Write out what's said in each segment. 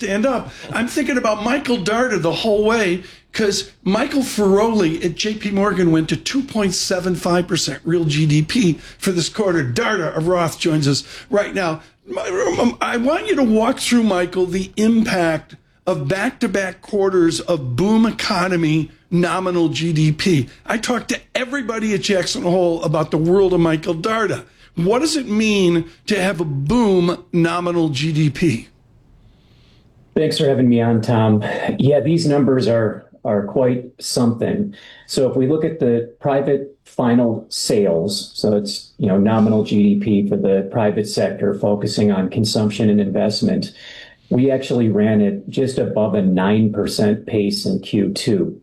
stand up. I'm thinking about Michael Darda the whole way because Michael Ferroli at JP Morgan went to 2.75% real GDP for this quarter. Darda of Roth joins us right now. I want you to walk through, Michael, the impact of back-to-back quarters of boom economy nominal GDP. I talked to everybody at Jackson Hole about the world of Michael Darda. What does it mean to have a boom nominal GDP? Thanks for having me on, Tom. Yeah, these numbers are quite something. So if we look at the private final sales, so it's nominal GDP for the private sector focusing on consumption and investment, we actually ran it just above a 9% pace in Q2.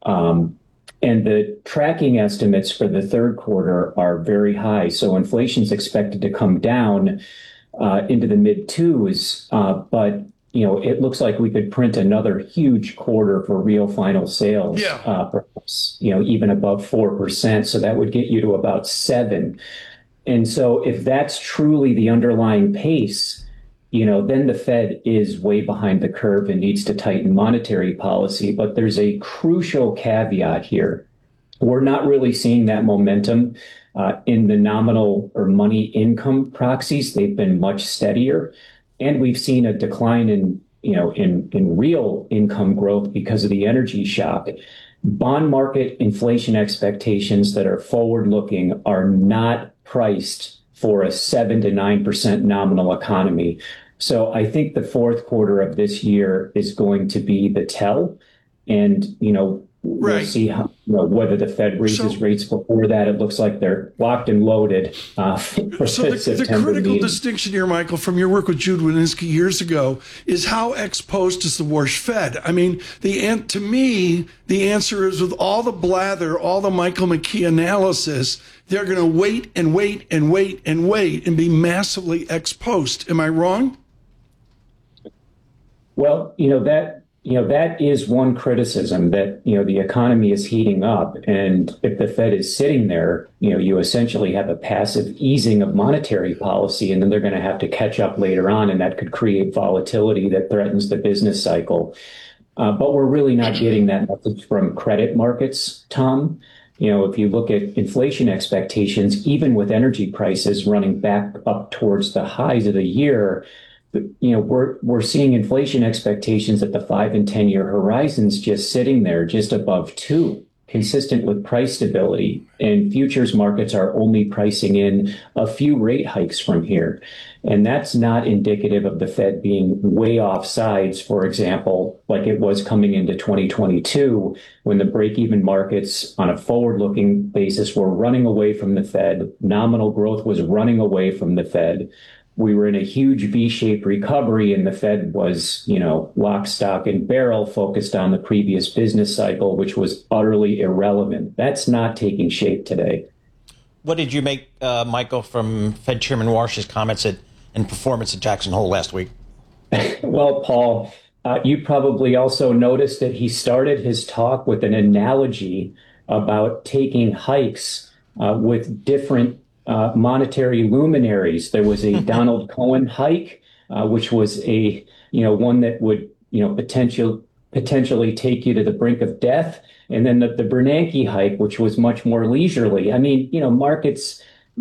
And the tracking estimates for the third quarter are very high. So inflation is expected to come down into the mid twos, but it looks like we could print another huge quarter for real final sales, perhaps even above 4%. So that would get you to about 7%. And so if that's truly the underlying pace, then the Fed is way behind the curve and needs to tighten monetary policy. But there's a crucial caveat here. We're not really seeing that momentum in the nominal or money income proxies. They've been much steadier. And we've seen a decline in real income growth because of the energy shock. Bond market inflation expectations that are forward-looking are not priced for a 7 to 9% nominal economy. So I think the fourth quarter of this year is going to be the tell. And, we'll see how, whether the Fed raises rates before that. It looks like they're locked and loaded for the September the critical meeting. distinction here, Michael, from your work with Jude Wanniski years ago, is how ex-post is the Warsh Fed? I mean, to me, the answer is with all the blather, all the Michael McKee analysis, they're going to wait and wait and wait and wait and be massively ex-post. Am I wrong? Well, that is one criticism, that, the economy is heating up. And if the Fed is sitting there, you essentially have a passive easing of monetary policy, and then they're going to have to catch up later on. And that could create volatility that threatens the business cycle. But we're really not getting that message from credit markets, Tom. If you look at inflation expectations, even with energy prices running back up towards the highs of the year, we're seeing inflation expectations at the 5 and 10-year horizons just sitting there, just above 2, consistent with price stability. And futures markets are only pricing in a few rate hikes from here. And that's not indicative of the Fed being way off sides, for example, like it was coming into 2022, when the break-even markets on a forward-looking basis were running away from the Fed. Nominal growth was running away from the Fed. We were in a huge V-shaped recovery, and the Fed was, lock, stock, and barrel, focused on the previous business cycle, which was utterly irrelevant. That's not taking shape today. What did you make, Michael, from Fed Chairman Warsh's comments and performance at Jackson Hole last week? Well, Paul, you probably also noticed that he started his talk with an analogy about taking hikes with different monetary luminaries. There was a Donald Cohen hike, which was a one that would potentially take you to the brink of death, and then the Bernanke hike, which was much more leisurely. I mean, markets,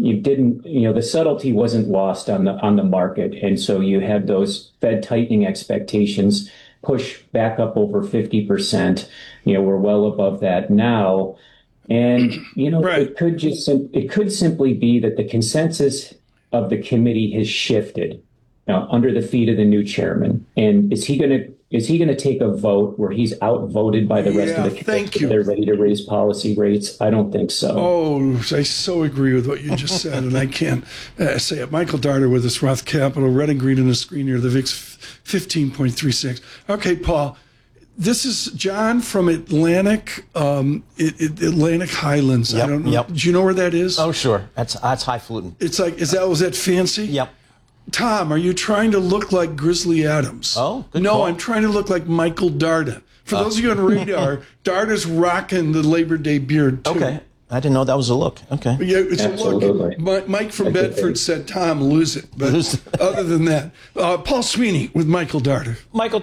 the subtlety wasn't lost on the market, and so you had those Fed tightening expectations push back up over 50%. We're well above that now. And, Right. it could simply be that the consensus of the committee has shifted under the feet of the new chairman. And is he going to take a vote where he's outvoted by the rest of the committee? Thank you. They're ready to raise policy rates? I don't think so. Oh, I so agree with what you just said, and I can't say it. Michael Darda with us, Roth Capital, red and green on the screen here, the VIX 15.36. Okay, Paul. This is John from Atlantic Highlands. Yep, I don't know. yep. Do you know where that is? Oh, sure. That's highfalutin. It's like, was that fancy? Yep. Tom, are you trying to look like Grizzly Adams? Oh, good No, call. I'm trying to look like Michael Darda. For those of you on radar, Darda's rocking the Labor Day beard, too. Okay. I didn't know that was a look. Okay. Yeah, it's Absolutely. a look. Mike from Bedford said, Tom, lose it. But other than that, Paul Sweeney with Michael Darda. Michael,